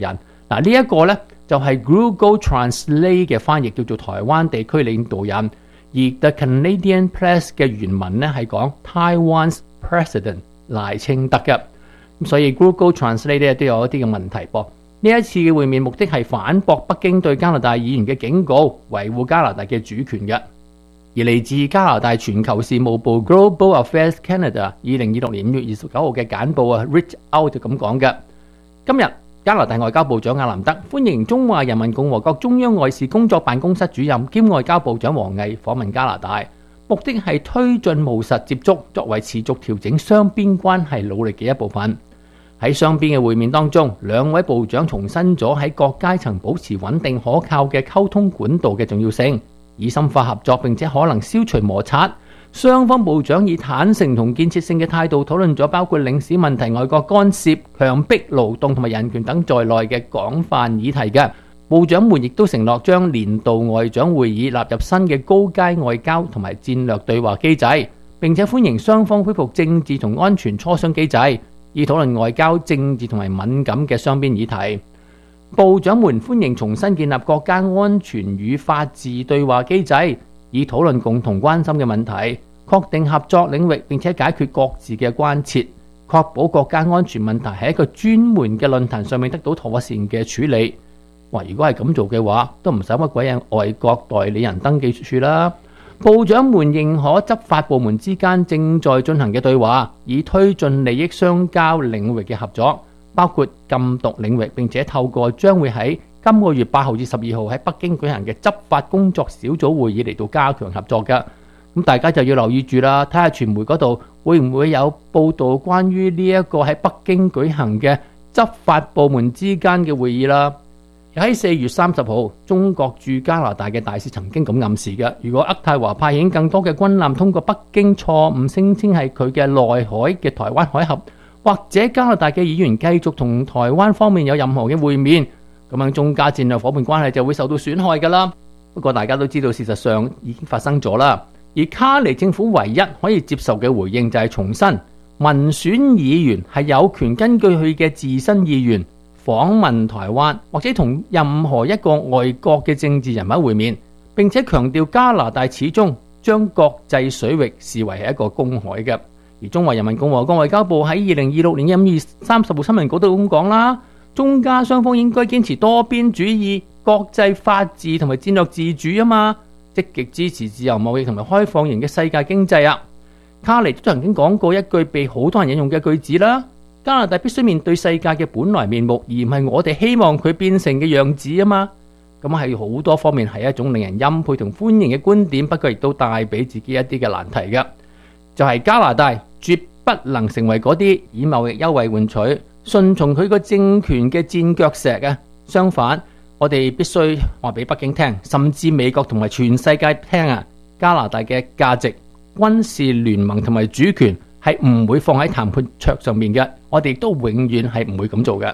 嗱，呢一個呢，就係 Google Translate 嘅翻譯，叫做台灣地區領導人，而 The Canadian Press 嘅原文呢係講 Taiwan's President 賴清德嘅，咁所以 Google Translate 咧都有一啲嘅問題噃。呢一次嘅會面目的係反駁北京對加拿大議員嘅警告，維護加拿大嘅主權嘅。而嚟自加拿大全球事務部 Global Affairs Canada 2026年5月29號嘅簡報啊 reach out 就咁講嘅。今日加拿大外交部長阿南德歡迎中華人民共和國中央外事工作辦公室主任兼外交部長王毅訪問加拿大，目的係推進務實接觸，作為持續調整雙邊關係努力嘅一部分。喺雙邊嘅會面當中，兩位部長重申咗喺各階層保持穩定可靠嘅溝通管道嘅重要性，以深化合作並且可能消除摩擦。雙方部長以坦誠同建設性嘅態度討論咗包括領事問題、外國干涉、強迫勞動同埋人權等在內嘅廣泛議題嘅。部長們亦都承諾將年度外長會議納入新嘅高階外交同埋戰略對話機制，並且歡迎雙方恢復政治同安全磋商機制，以討論外交、政治同埋敏感嘅雙邊議題。部長們歡迎重新建立國家安全與法治對話機制，以討論共同關心嘅問題，確定合作領域並且解決各自嘅關切，確保國家安全問題喺一個專門嘅論壇上面得到妥善嘅處理。哇！如果係咁做嘅話，都唔使乜鬼嘢外國代理人登記處啦。部長們認可執法部門之間正在進行嘅對話，以推進利益相交領域嘅合作，包括禁毒領域，並且透過將會喺今個月8號至12號喺北京舉行嘅執法工作小組會議嚟到加強合作嘅。咁大家就要留意住啦，睇下傳媒嗰度會唔會有報導關於呢一個喺北京舉行嘅執法部門之間嘅會議啦。喺4月30號，中國駐加拿大嘅大使曾經咁暗示嘅，如果渥太華派遣更多嘅軍艦通過北京錯誤聲稱係佢嘅內海嘅台灣海峽，或者加拿大嘅議員繼續同台灣方面有任何嘅會面，咁樣中加戰略夥伴關係就會受到損害㗎啦。不過大家都知道事實上已經發生咗啦，而卡尼政府唯一可以接受嘅回應就係重申民選議員係有權根據佢嘅自身意願訪問台灣，或者同任何一個外國嘅政治人物會面，並且強調加拿大始終將國際水域視為係一個公海嘅。而中華人民共和國外交部喺2026年5月30號新聞稿都咁講啦，中加雙方應該堅持多邊主義、國際法治同埋戰略自主啊嘛，積極支持自由貿易同埋開放型嘅世界經濟啊。卡尼都曾經講過一句被好多人引用嘅句子啦，加拿大必須面對世界嘅本來面目，而唔係我哋希望佢變成嘅樣子啊嘛。咁係好多方面係一種令人欽佩同歡迎嘅觀點，不過亦都帶俾自己一啲嘅難題嘅，就係加拿大絕不能成為嗰啲以貿易優惠換取、順從佢個政權嘅墊腳石啊。相反，我哋必須話俾北京聽，甚至美國同埋全世界聽啊，加拿大嘅價值、軍事聯盟同埋主權係唔會放喺談判桌上面嘅，我哋都永遠係唔會咁做嘅。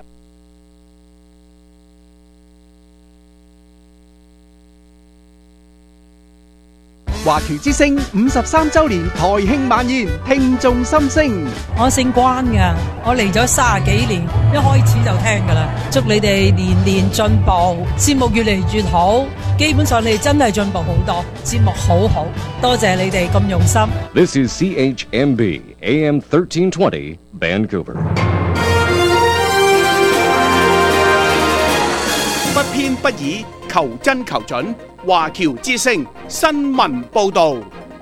華僑之聲53週年台慶晚宴，聽眾心聲。 我姓關㗎，我嚟咗30幾年，一開始就聽㗎啦。祝你哋年年進步，節目越嚟越好。基本上你哋真係進步好多，節目好好，多謝你哋咁用心。 This is CHMB AM 1320 Vancouver。 不偏不倚，求真求準。華僑之聲新聞報導。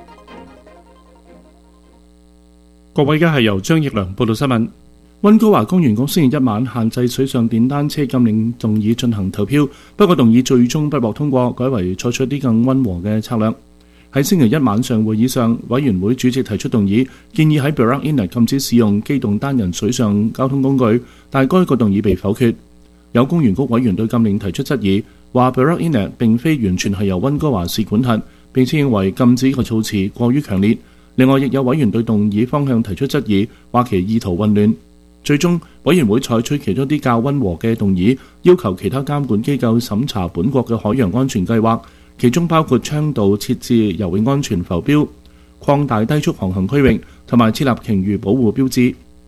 各位，而家係由張奕良報道新聞。溫哥華公園局星期一晚限制水上電單車禁令動議進行投票，不過動議最終不獲通過，改為採取一啲更溫和嘅策略。喺星期一晚上會議上，委員會主席提出動議，建議喺 Buraq Inlet 禁止使用機動單人水上交通工具，但該個動議被否決。有公園局委員對禁令提出質疑，話 Buraq Inlet 並非完全係由溫哥華市管轄，並且認為禁止個措辭過於強烈。另外，亦有委員對動議方向提出質疑，話其意圖混亂。最終，委員會採取其中啲較溫和嘅動議，要求其他監管機構審查本國嘅海洋安全計劃，其中包括倡導設置游泳安全浮標、擴大低速航行區域同埋設立鯨魚保護標誌。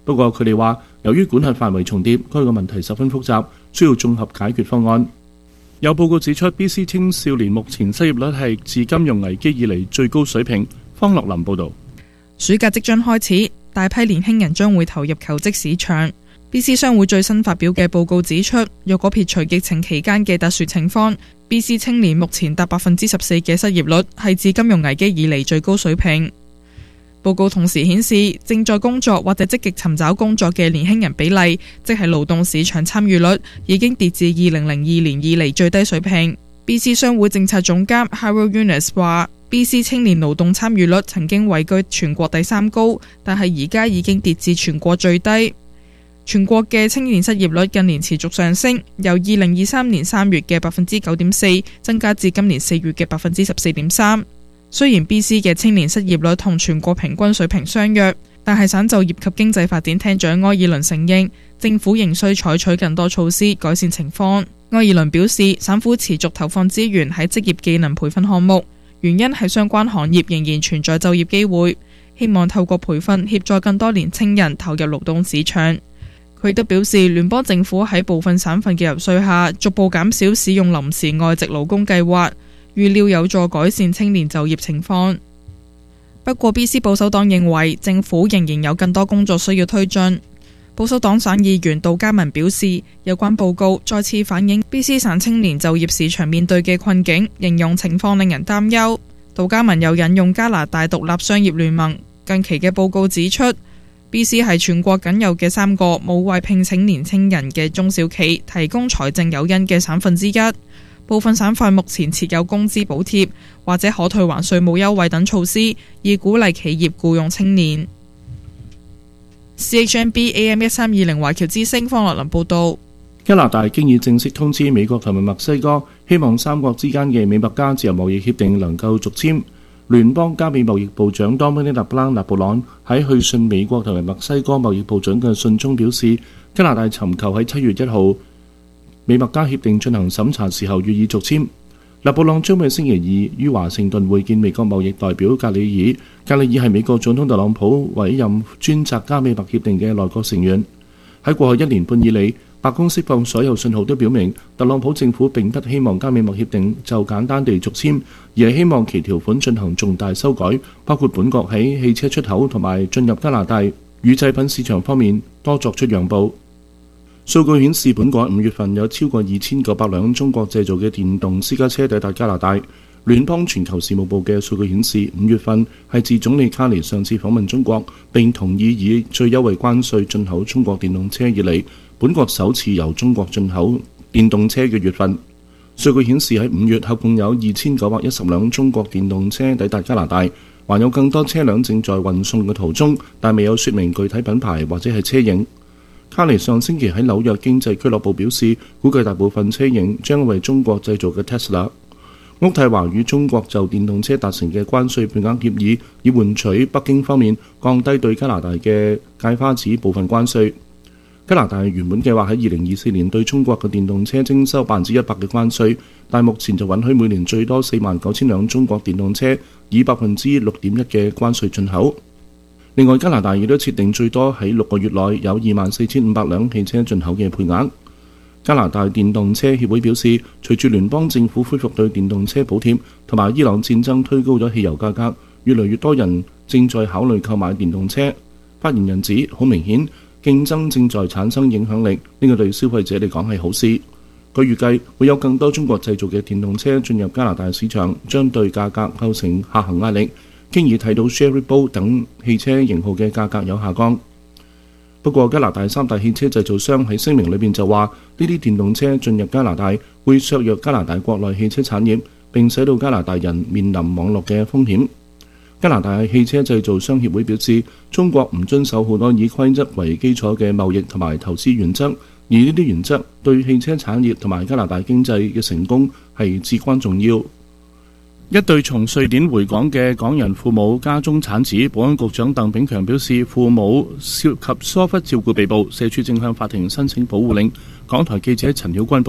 不過佢哋話，由於管轄範圍重疊，該個問題十分複雜，需要綜合解決方案。有報告指出 ，BC 青少年目前失業率係自金融危機以嚟最高水平。方樂林報導。 暑假即將開始，大批年輕人將會投入求職市場。BC 商會最新發表嘅報告指出，若果撇除疫情期間嘅特殊情況，BC 青年目前達14%嘅失業率，係自金融危機以嚟最高水平。報告同時顯示，正在工作或者積極尋找工作嘅年輕人比例，即係勞動市場參與率，已經跌至2002年以嚟最低水平。BC 商會政策總監 Harold Yunus 話，BC 青年勞動參與率曾經位居全國第3高，但係而家已經跌至全國最低。全國嘅青年失業率近年持續上升，由2023年3月嘅9.4%增加至今年4月嘅14.3%。雖然 BC 嘅青年失業率同全國平均水平相若，但係省就業及經濟發展廳長埃爾倫承認，政府仍需採取更多措施改善情況。埃爾倫表示，省府持續投放資源喺職業技能培訓項目，原因係相關行業仍然存在就業機會，希望透過培訓協助更多年青人投入勞動市場。佢亦都表示，聯邦政府喺部分省份嘅游說下，逐步減少使用臨時外籍勞工計劃，預料有助改善青年就業情況。不過 BC 保守黨認為政府仍然有更多工作需要推進。保守黨省議員杜嘉文表示，有關報告再次反映 BC 省青年就業市場面對嘅困境，形容情況令人擔憂。杜嘉文又引用加拿大獨立商業聯盟近期嘅報告指出， BC 係全國僅有嘅3個冇為聘請年青人嘅中小企提供財政誘因嘅省份之一。部分省份目前設有工資補貼或者可退還稅務優惠等措施，以鼓勵企業僱用青年。CHMB AM1320 華僑之聲方樂林報導。 加拿大經已正式通知美國同埋墨西哥，希望三國之間嘅美墨加自由貿易協定能夠續簽。聯邦加美貿易部長 Dominic LeBlanc 喺去信美國同埋墨西哥貿易部長嘅信中表示，加拿大尋求喺7月1號美墨加協定進行審查時候予以續簽。勒布朗將喺星期二於華盛頓會見美國貿易代表格里爾。格里爾係美國總統特朗普委任專責加美墨協定嘅內閣成員。喺過去1年半以嚟，白宮釋放所有信號都表明，特朗普政府並不希望加美墨協定就簡單地續簽，而係希望其條款進行重大修改，包括本國喺汽車出口同埋進入加拿大乳製品市場方面多作出讓步。數據顯示，本港5月份有超過2900輛中國製造嘅電動私家車抵達加拿大。聯邦全球事務部嘅數據顯示，5月份係自總理卡尼上次訪問中國並同意以最優惠關稅進口中國電動車以嚟，本國首次由中國進口電動車嘅月份。數據顯示喺5月合共有2910輛中國電動車抵達加拿大，還有更多車輛正在運送嘅途中，但未有說明具體品牌或者係車型。卡尼上星期喺紐約經濟俱樂部表示，估計大部分車型將為中國製造嘅 Tesla。渥太華與中國就電動車達成嘅關稅配額協議，以換取北京方面降低對加拿大嘅芥花籽部分關稅。加拿大原本計劃喺2024年對中國嘅電動車徵收100%嘅關稅，但目前就允許每年最多49000輛中國電動車以6.1%嘅關稅進口。另外，加拿大亦都設定最多喺6個月內有24500輛汽車進口嘅配額。加拿大電動車協會表示，隨住聯邦政府恢復對電動車補貼同埋伊朗戰爭推高咗汽油價格，越嚟越多人正在考慮購買電動車。發言人指，好明顯競爭正在產生影響力，呢個對消費者嚟講係好事。佢預計會有更多中國製造嘅電動車進入加拿大市場，將對價格構成下行壓力。經已睇到 Sherry-Bolt 等汽車型號嘅價格有下降。不過，加拿大3大汽車製造商喺聲明裏邊就話，呢啲電動車進入加拿大會削弱加拿大國內汽車產業，並使到加拿大人面臨網絡嘅風險。加拿大汽車製造商協會表示，中國唔遵守好多以規則為基礎嘅貿易同埋投資原則，而呢啲原則對汽車產業同埋加拿大經濟嘅成功係至關重要。一對從瑞典回港嘅港人父母家中產子，保安局長鄧炳強表示，父母涉及疏忽照顧被捕，社署正向法庭申請保護令。港台記者陳曉君報導。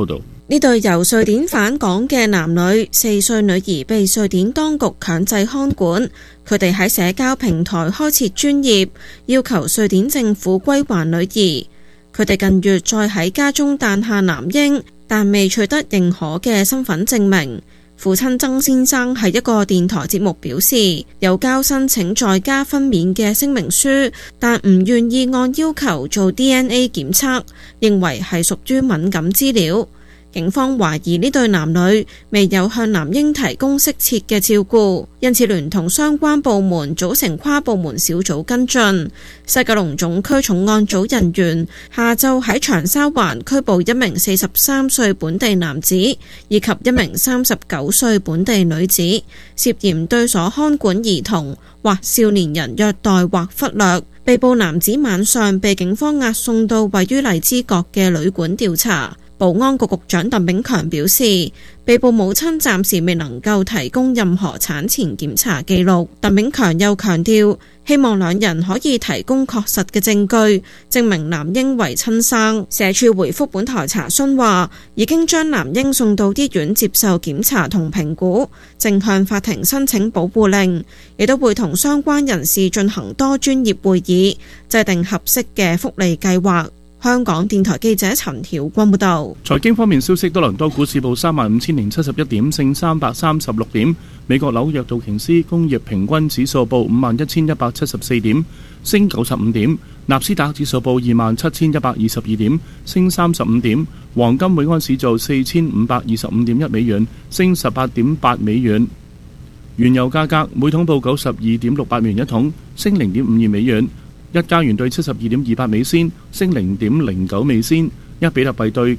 呢對由瑞典返港嘅男女，4歲女兒被瑞典當局強制看管，佢哋喺社交平台開設專頁，要求瑞典政府歸還女兒。佢哋近月再喺家中誕下男嬰，但未取得認可嘅身份證明。父親曾先生喺一個電台節目表示，有交申請在家分娩嘅聲明書，但唔願意按要求做 DNA 檢測，認為係屬於敏感資料。警方懷疑呢對男女未有向男嬰提供適切嘅照顧，因此聯同相關部門組成跨部門小組跟進。西九龍總區重案組人員下晝喺長沙灣拘捕一名43歲本地男子以及一名39歲本地女子，涉嫌對所看管兒童或少年人虐待或忽略。被捕男子晚上被警方押送到位於荔枝角嘅旅館調查。保安局局長鄧炳強表示，被捕母親暫時未能夠提供任何產前檢查記錄。鄧炳強又強調，希望兩人可以提供確實嘅證據，證明男嬰為親生。社署回覆本台查詢話，已經將男嬰送到醫院接受檢查同評估，正向法庭申請保護令，亦都會同相關人士進行多專業會議，制定合適嘅福利計劃。香港電台記者陳曉君報道。 財經方面消息，多倫多股市報35,071點，升336點；美國紐約道瓊斯工業平均指數報51,174點，升95點；納斯達克指數報27,122點，升35點；黃金每盎司做4,525.1美元，升18.8美元；原油價格每桶報92.68美元一桶，升0.52美元。一加元兌72.28美仙，升0.09美仙；一比特幣兌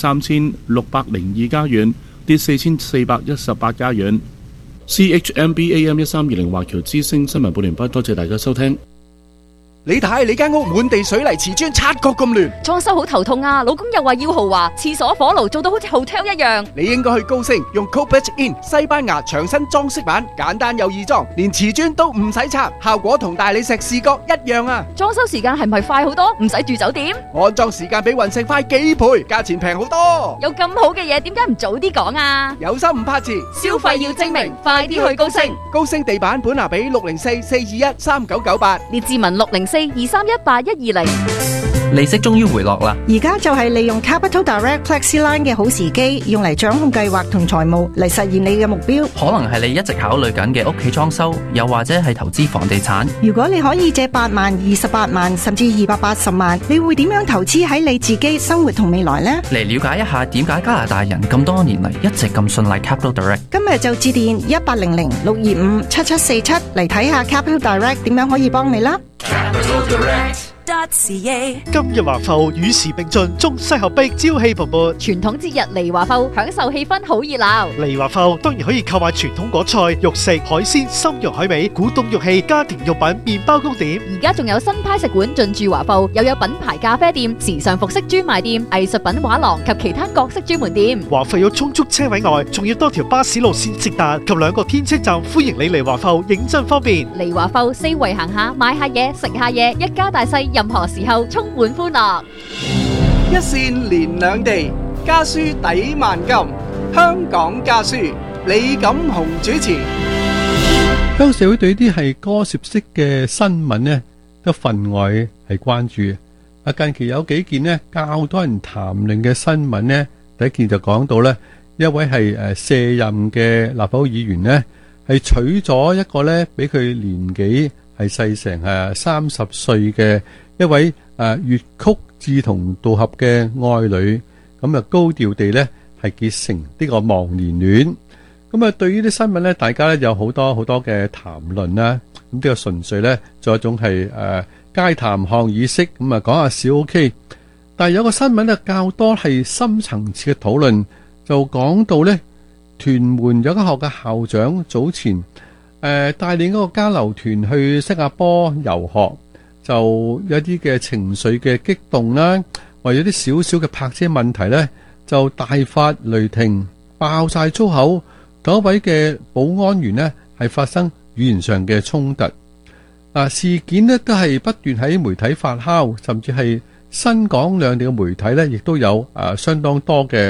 93,602加元，跌4,418加元。CHMB AM1320 華僑之聲新聞報完畢，多謝大家收聽。 你睇你間屋滿地水泥瓷磚，察覺咁亂， 裝修好頭痛啊！老公又話要豪華，廁所火爐做到好似 hotel 一樣。 你應該去高升，用 Cobalt In 西班牙長身裝飾板，簡單又易裝，連瓷磚都唔使拆，效果同大理石視覺一樣啊！ 裝修時間係咪快好多？唔使住酒店？ 安裝時間比雲石快幾倍，價錢平好多。 有咁好嘅嘢，點解唔早啲講啊？ 有心唔怕遲， 消費要精明，快啲去高升。 高升地板本拿比604-421-3998， 列治文604-231-8120。 利息終於回落啦！ 而家就係利用 Capital Direct Flexiline 嘅好時機，用嚟掌控計劃同財務嚟實現你嘅目標。 可能係你一直考慮緊嘅屋企裝修，又或者係投資房地產。 如果你可以借8萬、28萬甚至280萬，你會點樣投資喺你自己生活同未來呢？ 嚟了解一下點解加拿大人咁多年嚟一直咁信賴 Capital Direct。 今日就致電1800-625-7747嚟睇下 Capital Direct 點樣可以幫你啦。 今日華埠與時並進，中西合璧，朝氣蓬勃。 傳統節日嚟華埠，享受氣氛好熱鬧。 嚟華埠當然可以購買傳統果菜、肉食、海鮮、參茸海味、古董玉器、家庭用品、麵包糕點。 而家仲有新派食館進駐華埠，又有品牌咖啡店、時尚服飾專賣店、藝術品畫廊及其他各式專門店。 華埠有充足車位外，仲要多條巴士路線直達及2個天車站，歡迎你嚟華埠，認真方便。 嚟華埠四圍行下，買下嘢，食下嘢，一家大細任何時候充滿歡樂。 一線連兩地，家書抵萬金。香港家書，李錦雄主持。 香港社會對啲係歌涉式嘅新聞呢，都分外係關注。近期有幾件呢較多人談論嘅新聞呢，第一件就講到呢，一位係卸任嘅立法會議員呢，係娶咗一個呢比佢年紀係細成30歲嘅一位粵曲志同道合嘅愛女，咁啊高調地呢係結成呢個忘年戀。咁啊對於啲新聞呢，大家呢有好多嘅談論啦。咁呢個純粹呢，做一種係街談巷議式，咁啊講下笑 OK。但係有個新聞呢較多係深層次嘅討論，就講到呢屯門有間學嘅校長早前帶領嗰個交流團去新加坡遊學，就有啲嘅情緒嘅激動啦，或者啲少少嘅泊車問題呢，就大發雷霆，爆晒粗口，嗰位嘅保安員呢係發生語言上嘅衝突。事件呢都係不斷喺媒體發酵，甚至係新港兩地嘅媒體呢亦都有相當多嘅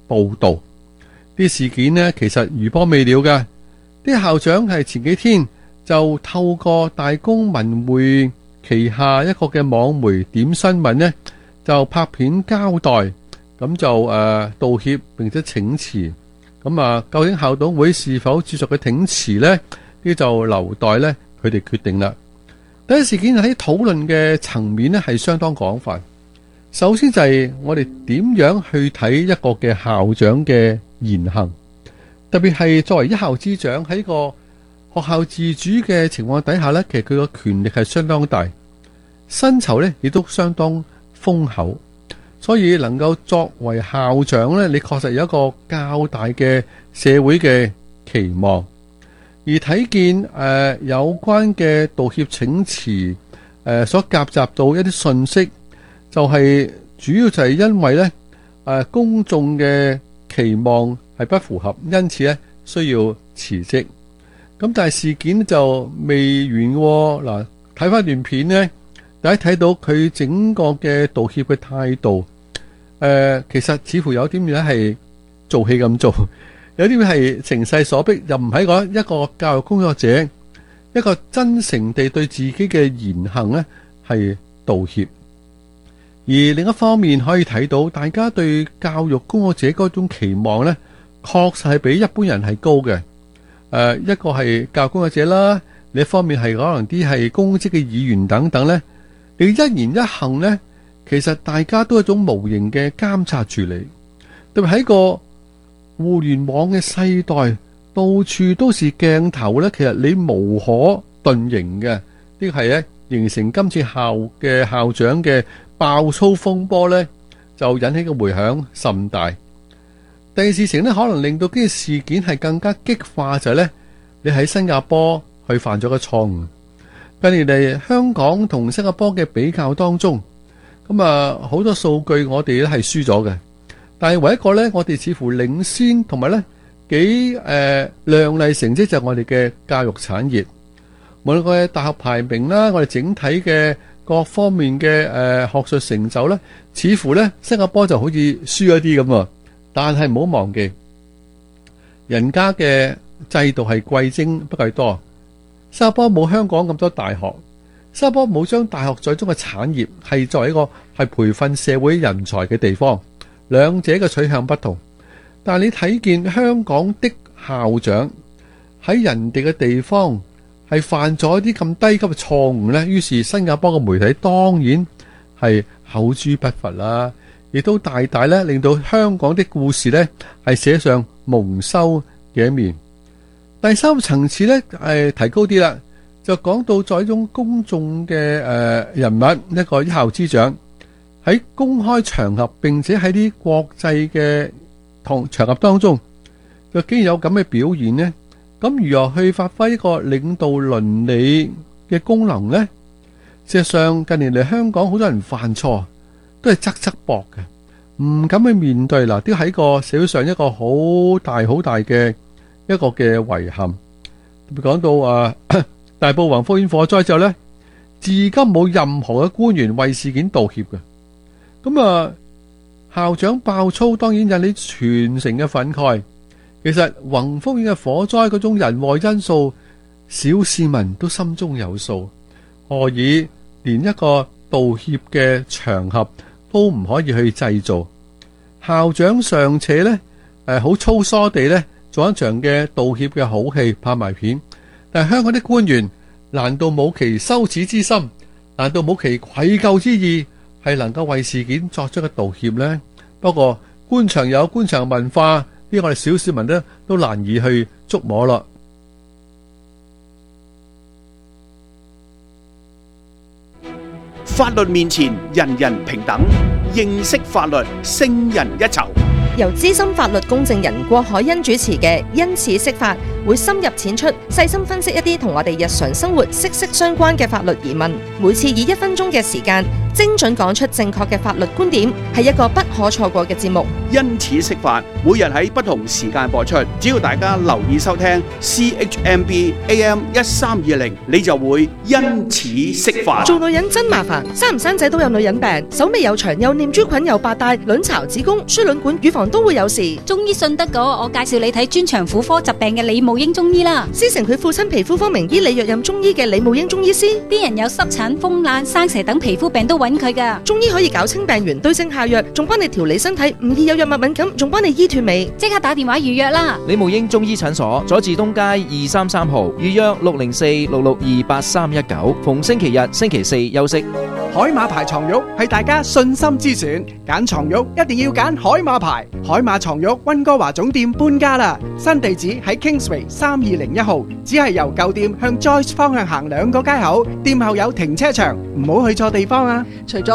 報導。啲事件呢，其實餘波未了嘅，啲校長係前幾天就透過大公文匯旗下一個嘅網媒點新聞呢，就拍片交代，咁就道歉並且請辭。咁究竟校董會是否接受佢請辭呢？呢就留待呢佢哋決定啦。第一事件喺討論嘅層面呢係相當廣泛。首先就係我哋點樣去睇一個嘅校長嘅言行，特別係作為一校之長喺個學校自主嘅情況底下呢，其實佢個權力係相當大，薪酬呢亦都相當豐厚，所以能夠作為校長呢，你確實有一個較大嘅社會嘅期望。而睇見有關嘅道歉請辭所夾雜到一啲信息，就係主要就係因為呢公眾嘅期望係不符合，因此呢需要辭職。咁但係事件就未完喎。嗱，睇翻段片呢，大家睇到佢整個嘅道歉嘅態度，其實似乎有啲嘢係做戲咁做，有啲係情勢所逼，又唔係一個教育工作者一個真誠地對自己嘅言行呢係道歉。而另一方面可以睇到，大家對教育工作者嗰種期望呢，確實係比一般人係高嘅。一個係教育工作者啦，另一方面係可能啲係公職嘅議員等等呢，你一言一行呢，其實大家都有一種無形嘅監察住你。特別喺個互聯網嘅世代，到處都是鏡頭呢，其實你無可遁形嘅。呢個係咧形成今次校長嘅爆粗風波呢，就引起嘅迴響甚大。第二事情呢，可能令到呢個事件係更加激化，就係呢：你喺新加坡去犯咗個錯誤。近年嚟香港同新加坡嘅比較當中，咁好多數據我哋咧係輸咗嘅，但係唯一一個呢，我哋似乎領先同埋呢幾亮麗成績就係我哋嘅教育產業，無論佢嘅大學排名啦，我哋整體嘅各方面嘅學術成就呢，似乎呢新加坡就好似輸咗啲咁啊。但係唔好忘記，人家嘅制度係貴精不貴多。新加坡冇香港咁多大學，新加坡冇將大學在中嘅產業係作為一個係培訓社會人才嘅地方，兩者嘅取向不同。但係你睇見香港的校長喺人哋嘅地方係犯咗一啲咁低級嘅錯誤呢，於是新加坡嘅媒體當然係口誅筆伐啦。亦都大大咧令到香港的故事咧係寫上蒙羞嘅一面。第三個層次咧提高啲啦，就講到在一種公眾嘅人物，一個一校之長喺公開場合，並且喺啲國際嘅場合當中，就竟然有咁嘅表現呢，咁如何去發揮一個領導倫理嘅功能呢？事實上近年嚟香港好多人犯錯，都係側側膊嘅，唔敢去面對啦，都喺個社會上一個好大嘅一個嘅遺憾。特別講到大埔宏福苑火災之後呢，至今冇任何嘅官員為事件道歉嘅。咁校長爆粗當然引起全城嘅憤慨。其實宏福苑嘅火災嗰種人禍因素，小市民都心中有數，何以連一個道歉嘅場合都唔可以去製造？校長尚且呢好粗疏地呢做一場嘅道歉嘅好戲，拍埋片。但係香港啲官員難道冇其羞恥之心？難道冇其愧疚之意？係能夠為事件作出嘅道歉呢？不過官場有官場文化，呢我哋小市民呢都難以去捉摸啦。 法律面前人人平等，認識法律勝人一籌。 由資深法律公證人郭海欣主持嘅《因此釋法》 會深入淺出，細心分析一啲同我哋日常生活息息相關嘅法律疑問。每次以1分鐘嘅時間，精準講出正確嘅法律觀點，係一個不可錯過嘅節目。 因此釋法，每日喺不同時間播出，只要大家留意收聽 CHMB AM 1320，你就會因此釋法。 做女人真麻煩，生唔生仔都有女人病，手尾又長又念珠菌又白帶，卵巢、子宮、輸卵管、乳房都會有事。 中醫信得過，我介紹你睇專長婦科疾病嘅李慕英中醫啦。 師承佢父親皮膚科名醫李若任中醫嘅李慕英中醫師， 啲人有濕疹、風癩、生蛇等皮膚病都揾佢噶。 中醫可以搞清病源，對症下藥，仲幫你調理身體，唔易有藥物敏感，仲幫你醫斷尾。 即刻打電話預約啦！ 李慕英中醫診所，佐治東街233號，預約604-662-8319，逢星期日、星期四休息。 海馬牌床褥係大家信心之選，揀床褥一定要揀海馬牌。海馬床褥溫哥華總店搬家啦，新地址喺 Kingsway 3201號，只係由舊店向 Joyce 方向行2個街口，店後有停車場，唔好去錯地方啊！除咗